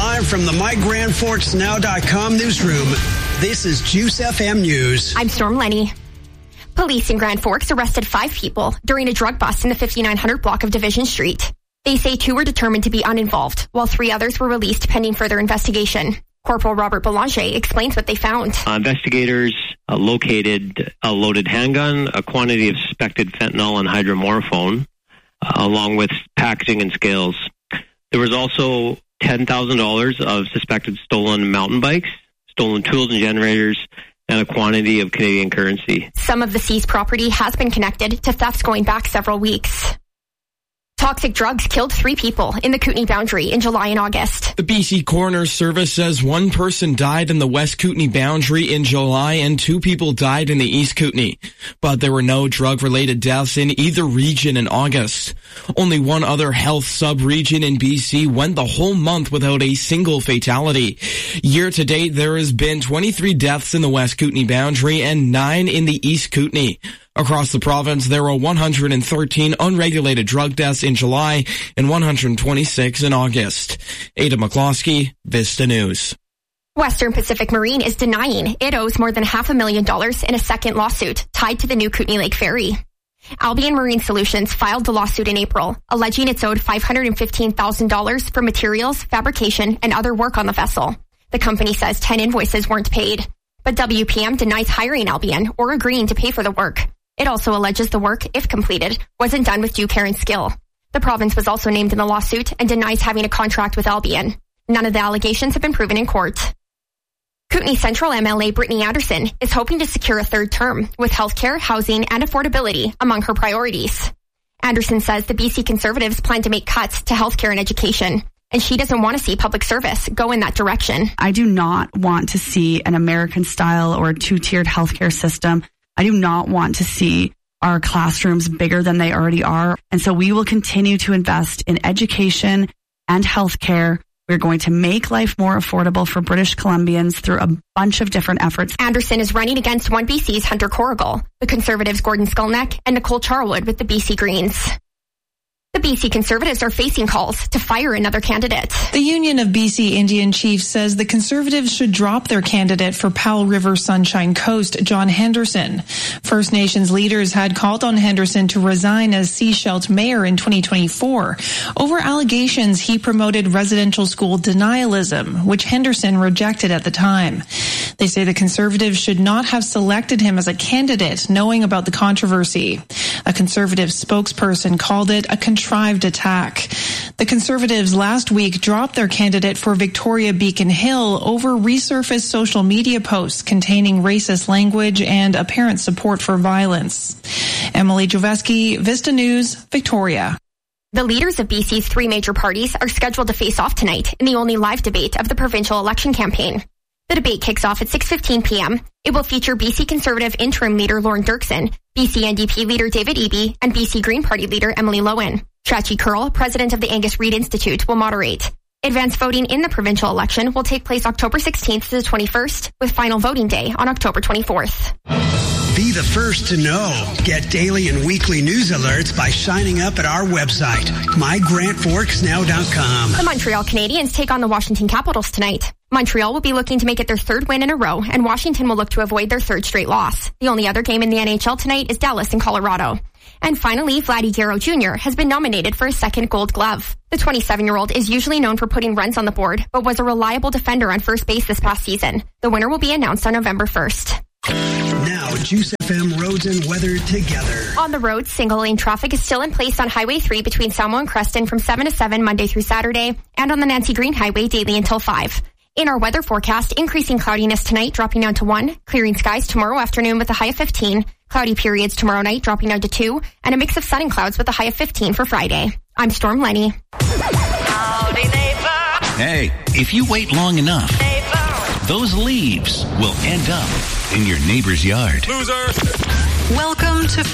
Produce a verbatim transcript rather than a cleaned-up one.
Live from the my grand forks now dot com newsroom, this is Juice F M News. I'm Storm Lenny. Police in Grand Forks arrested five people during a drug bust in the fifty-nine hundred block of Division Street. They say two were determined to be uninvolved, while three others were released pending further investigation. Corporal Robert Belanger explains what they found. Uh, investigators uh, located a loaded handgun, a quantity of suspected fentanyl and hydromorphone, uh, along with packaging and scales. There was also ten thousand dollars of suspected stolen mountain bikes, stolen tools and generators, and a quantity of Canadian currency. Some of the seized property has been connected to thefts going back several weeks. Toxic drugs killed three people in the Kootenay boundary in July and August. The B C Coroner's Service says one person died in the West Kootenay boundary in July and two people died in the East Kootenay. But there were no drug-related deaths in either region in August. Only one other health sub-region in B C went the whole month without a single fatality. Year to date, there has been twenty-three deaths in the West Kootenay boundary and nine in the East Kootenay. Across the province, there were one hundred thirteen unregulated drug deaths in July and one hundred twenty-six in August. Ada McCloskey, Vista News. Western Pacific Marine is denying it owes more than half a million dollars in a second lawsuit tied to the new Kootenay Lake Ferry. Albion Marine Solutions filed the lawsuit in April, alleging it's owed five hundred fifteen thousand dollars for materials, fabrication, and other work on the vessel. The company says ten invoices weren't paid, but W P M denies hiring Albion or agreeing to pay for the work. It also alleges the work, if completed, wasn't done with due care and skill. The province was also named in the lawsuit and denies having a contract with Albion. None of the allegations have been proven in court. Kootenay Central M L A Brittany Anderson is hoping to secure a third term with healthcare, housing, and affordability among her priorities. Anderson says the B C Conservatives plan to make cuts to healthcare and education, and she doesn't want to see public service go in that direction. I do not want to see an American-style or two-tiered healthcare system. I do not want to see our classrooms bigger than they already are. And so we will continue to invest in education and healthcare. We're going to make life more affordable for British Columbians through a bunch of different efforts. Anderson is running against one B C's Hunter Corrigal, the Conservatives' Gordon Skulneck, and Nicole Charlwood with the B C Greens. The B C Conservatives are facing calls to fire another candidate. The Union of B C Indian Chiefs says the Conservatives should drop their candidate for Powell River Sunshine Coast, John Henderson. First Nations leaders had called on Henderson to resign as Sechelt mayor in twenty twenty-four over allegations he promoted residential school denialism, which Henderson rejected at the time. They say the Conservatives should not have selected him as a candidate, knowing about the controversy. A Conservative spokesperson called it a contrived attack. The Conservatives last week dropped their candidate for Victoria Beacon Hill over resurfaced social media posts containing racist language and apparent support for violence. Emily Joveski, Vista News, Victoria. The leaders of B C's three major parties are scheduled to face off tonight in the only live debate of the provincial election campaign. The debate kicks off at six fifteen p.m. It will feature B C Conservative interim leader Lauren Dirksen, B C N D P leader David Eby, and B C Green Party leader Emily Lowen. Chachi Curl, president of the Angus Reid Institute, will moderate. Advanced voting in the provincial election will take place October sixteenth to the twenty-first, with final voting day on October twenty-fourth. Be the first to know. Get daily and weekly news alerts by signing up at our website, my grand forks now dot com. The Montreal Canadiens take on the Washington Capitals tonight. Montreal will be looking to make it their third win in a row, and Washington will look to avoid their third straight loss. The only other game in the N H L tonight is Dallas and Colorado. And finally, Vladdy Guerrero Junior has been nominated for a second Gold Glove. The twenty-seven-year-old is usually known for putting runs on the board, but was a reliable defender on first base this past season. The winner will be announced on November first. Now, Juice F M roads and weather together. On the road, single-lane traffic is still in place on Highway three between Salmo and Creston from seven to seven Monday through Saturday, and on the Nancy Green Highway daily until five. In our weather forecast, increasing cloudiness tonight, dropping down to one, clearing skies tomorrow afternoon with a high of fifteen, cloudy periods tomorrow night, dropping down to two, and a mix of sun and clouds with a high of fifteen for Friday. I'm Storm Lenny. Howdy, neighbor. Hey, if you wait long enough, neighbor, those leaves will end up in your neighbor's yard. Loser. Welcome to